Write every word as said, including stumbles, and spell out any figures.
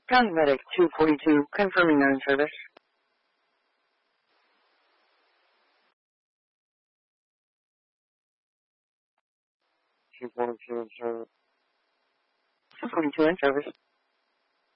County Medic two forty-two, confirming known service. two forty-two in service. two forty-two in service.